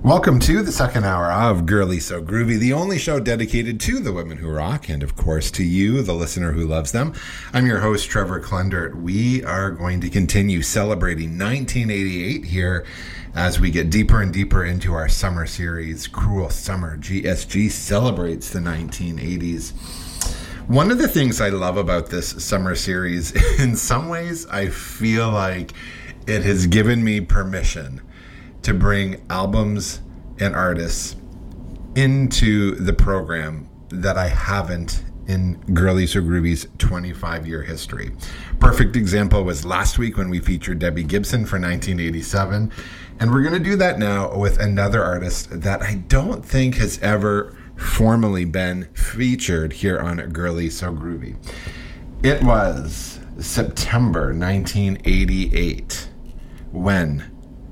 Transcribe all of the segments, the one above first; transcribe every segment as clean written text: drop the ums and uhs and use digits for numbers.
Welcome to the second hour of Girly So Groovy, the only show dedicated to the women who rock and, of course, to you, the listener who loves them. I'm your host, Trevor Klendert. We are going to continue celebrating 1988 here as we get deeper and deeper into our summer series, Cruel Summer. GSG celebrates the 1980s. One of the things I love about this summer series, in some ways, I feel like it has given me permission to bring albums and artists into the program that I haven't in Girly So Groovy's 25-year history. Perfect example was last week when we featured Debbie Gibson for 1987. And we're going to do that now with another artist that I don't think has ever formally been featured here on Girly So Groovy. It was September 1988 when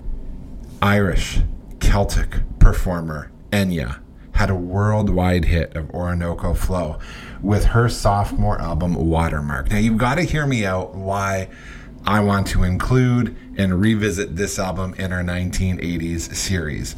Irish Celtic performer Enya had a worldwide hit of Orinoco Flow with her sophomore album Watermark. Now you've got to hear me out why I want to include and revisit this album in our 1980s series.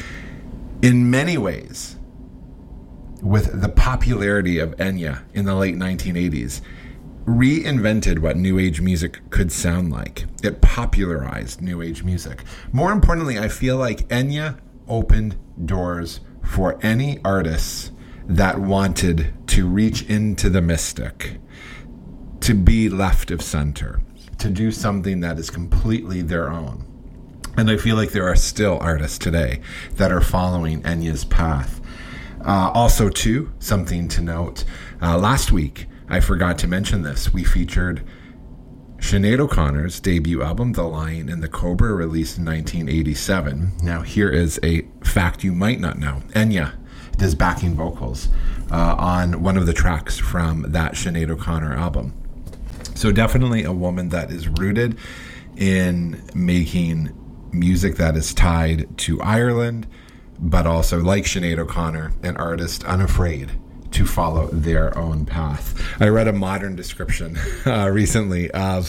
In many ways, with the popularity of Enya in the late 1980s, reinvented what New Age music could sound like. It popularized New Age music. More importantly, I feel like Enya opened doors for any artists that wanted to reach into the mystic, to be left of center, to do something that is completely their own. And I feel like there are still artists today that are following Enya's path. Also, too, something to note, last week, I forgot to mention this. We featured Sinead O'Connor's debut album, The Lion and the Cobra, released in 1987. Now, here is a fact you might not know. Enya does backing vocals on one of the tracks from that Sinead O'Connor album. So definitely a woman that is rooted in making music that is tied to Ireland, but also, like Sinead O'Connor, an artist unafraid to follow their own path. I read a modern description recently of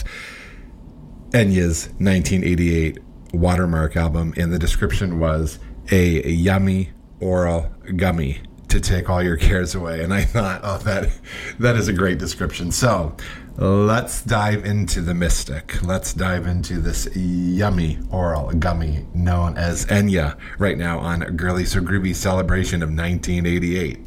Enya's 1988 Watermark album, and the description was a yummy oral gummy to take all your cares away. And I thought, oh, that is a great description. So let's dive into the mystic. Let's dive into this yummy oral gummy known as Enya right now on Girly So Groovy celebration of 1988.